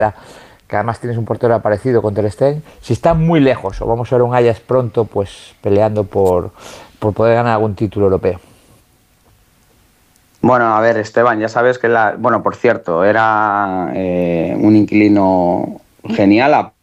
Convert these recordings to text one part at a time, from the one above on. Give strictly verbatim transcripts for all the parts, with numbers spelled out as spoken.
que además tienes un portero aparecido con Ter Stegen, si está muy lejos o vamos a ver un Ajax pronto pues peleando por, por poder ganar algún título europeo. Bueno, a ver, Esteban, ya sabes que la... Bueno, por cierto, era eh, un inquilino genial. A...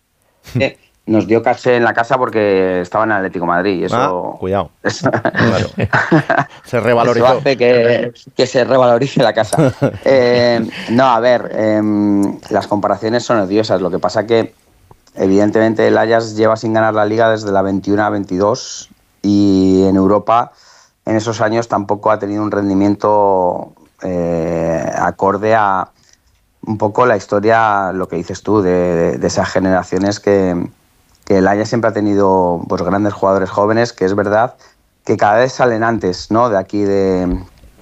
Nos dio caché en la casa porque estaba en Atlético de Madrid y eso... Ah, cuidado. Eso... Claro. Se revalorizó. Eso hace que, que se revalorice la casa. Eh, no, a ver, eh, las comparaciones son odiosas. Lo que pasa que, evidentemente, el Ajax lleva sin ganar la Liga desde la veintiuno a veintidós y en Europa, en esos años, tampoco ha tenido un rendimiento eh, acorde a un poco la historia, lo que dices tú, de, de, de esas generaciones que... que el Ajax siempre ha tenido pues, grandes jugadores jóvenes, que es verdad que cada vez salen antes, ¿no?, de aquí de,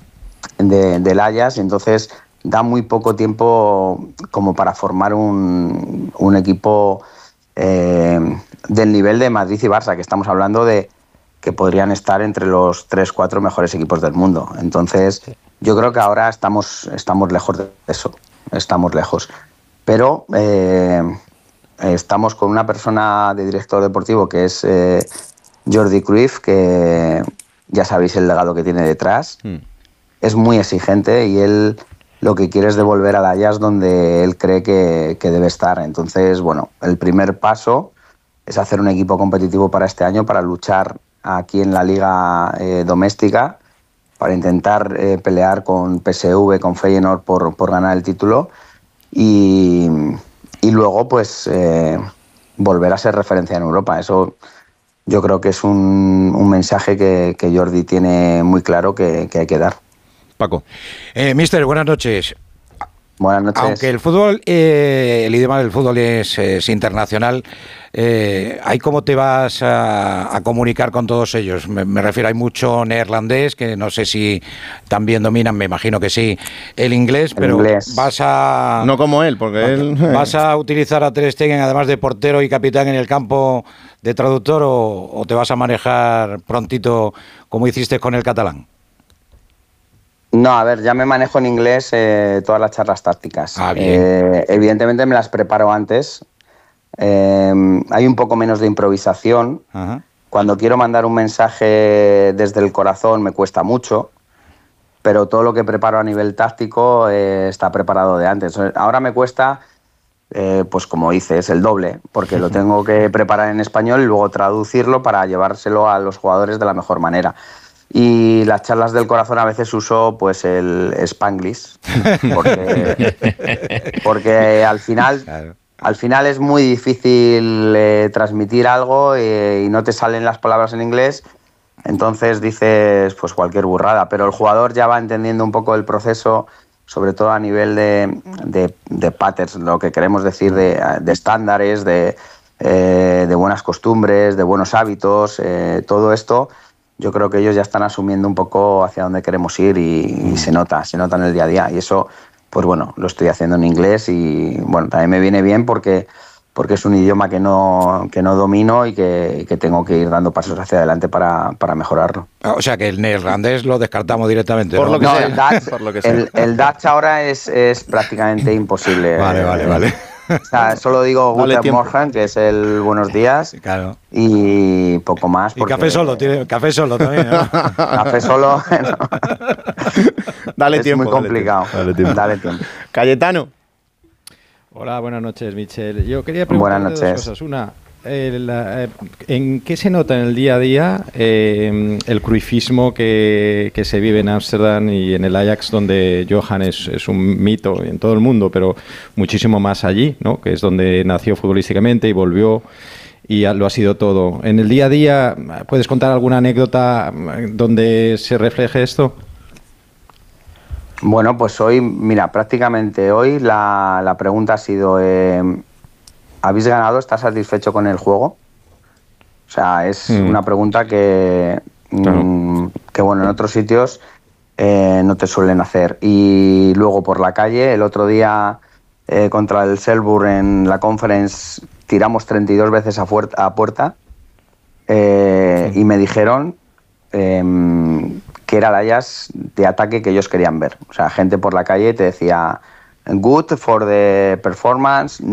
de, del Ajax, y entonces da muy poco tiempo como para formar un, un equipo eh, del nivel de Madrid y Barça, que estamos hablando de que podrían estar entre los tres, cuatro mejores equipos del mundo. Entonces yo creo que ahora estamos, estamos lejos de eso, estamos lejos. Pero... Eh, Estamos con una persona de director deportivo que es eh, Jordi Cruyff, que ya sabéis el legado que tiene detrás. Mm. Es muy exigente y él lo que quiere es devolver al Ajax donde él cree que, que debe estar. Entonces, bueno, el primer paso es hacer un equipo competitivo para este año, para luchar aquí en la liga eh, doméstica, para intentar eh, pelear con P S V, con Feyenoord por, por ganar el título y... Y luego, pues, eh, volver a ser referencia en Europa. Eso yo creo que es un, un mensaje que, que Jordi tiene muy claro que, que hay que dar. Paco. Eh, Mister, buenas noches. Buenas noches. Aunque el fútbol, eh, el idioma del fútbol es, es internacional, eh, ¿hay cómo te vas a, a comunicar con todos ellos? Me, me refiero, hay mucho neerlandés, que no sé si también dominan, me imagino que sí, el inglés, el pero inglés. vas a... No como él, porque él... ¿Vas a utilizar a Ter Stegen, además de portero y capitán en el campo, de traductor, o, o te vas a manejar prontito como hiciste con el catalán? No, a ver, ya me manejo en inglés eh, todas las charlas tácticas. Ah, bien. Eh, evidentemente me las preparo antes. Eh, hay un poco menos de improvisación. Ajá. Cuando quiero mandar un mensaje desde el corazón me cuesta mucho, pero todo lo que preparo a nivel táctico eh, está preparado de antes. Ahora me cuesta, eh, pues como dices, el doble, porque lo tengo que preparar en español y luego traducirlo para llevárselo a los jugadores de la mejor manera. Y las charlas del corazón a veces uso pues el Spanglish, porque, porque al final, claro. al final es muy difícil eh, transmitir algo eh, y no te salen las palabras en inglés, entonces dices pues cualquier burrada, pero el jugador ya va entendiendo un poco el proceso, sobre todo a nivel de, de, de patterns, lo que queremos decir de, de estándares, de, eh, de buenas costumbres, de buenos hábitos, eh, todo esto. Yo creo que ellos ya están asumiendo un poco hacia dónde queremos ir y, y se nota, se nota en el día a día. Y eso, pues bueno, lo estoy haciendo en inglés y bueno, también me viene bien porque, porque es un idioma que no, que no domino y que, que tengo que ir dando pasos hacia adelante para, para mejorarlo. O sea que el neerlandés lo descartamos directamente. Por ¿no? lo que no, sea. El Dutch, Por lo que sea. El, el Dutch ahora es, es prácticamente imposible. Vale, vale, vale. O sea, solo digo Guten Morgen, que es el buenos días, claro. Y poco más. Porque... Y café solo, tiene café solo también, ¿no? Café solo, no. Dale es tiempo. muy complicado. Dale tiempo. Dale tiempo. Cayetano. Hola, buenas noches, Michel. Yo quería preguntarle dos cosas. Una, eh, la, eh, ¿en qué se nota en el día a día eh, el cruifismo que, que se vive en Ámsterdam y en el Ajax, donde Johan es, es un mito en todo el mundo, pero muchísimo más allí, ¿no? Que es donde nació futbolísticamente y volvió y lo ha sido todo. En el día a día, ¿puedes contar alguna anécdota donde se refleje esto? Bueno, pues hoy, mira, prácticamente hoy la, la pregunta ha sido... Eh, ¿habéis ganado? ¿Estás satisfecho con el juego? O sea, es mm. una pregunta que, claro. mmm, que, bueno, en otros sitios eh, no te suelen hacer. Y luego por la calle, el otro día eh, contra el Selburg en la Conference tiramos treinta y dos veces a, fuer- a puerta eh, sí. y me dijeron eh, que era el Ajax de ataque que ellos querían ver. O sea, gente por la calle te decía good for the performance,